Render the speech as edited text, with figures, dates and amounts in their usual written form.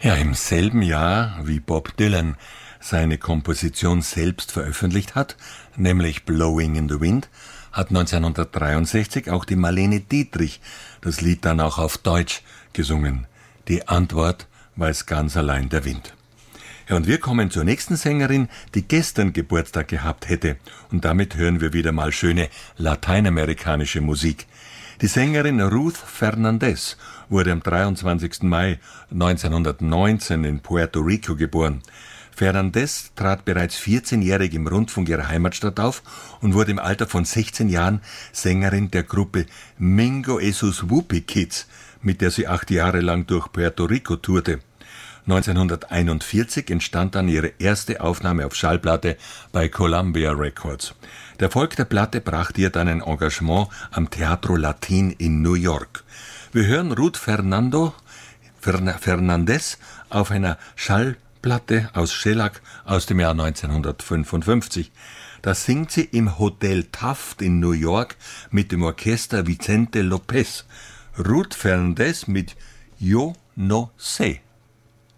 Ja, im selben Jahr, wie Bob Dylan seine Komposition selbst veröffentlicht hat, nämlich Blowing in the Wind, hat 1963 auch die Marlene Dietrich das Lied dann auch auf Deutsch gesungen. Die Antwort weiß ganz allein der Wind. Ja, und wir kommen zur nächsten Sängerin, die gestern Geburtstag gehabt hätte. Und damit hören wir wieder mal schöne lateinamerikanische Musik. Die Sängerin Ruth Fernández wurde am 23. Mai 1919 in Puerto Rico geboren. Fernández trat bereits 14-jährig im Rundfunk ihrer Heimatstadt auf und wurde im Alter von 16 Jahren Sängerin der Gruppe Mingo y sus Whoopee Kids, mit der sie 8 Jahre lang durch Puerto Rico tourte. 1941 entstand dann ihre erste Aufnahme auf Schallplatte bei Columbia Records. Der Erfolg der Platte brachte ihr dann ein Engagement am Teatro Latin in New York. Wir hören Ruth Fernández auf einer Schallplatte aus Shellac aus dem Jahr 1955. Da singt sie im Hotel Taft in New York mit dem Orchester Vicente López. Ruth Fernández mit Yo no sé.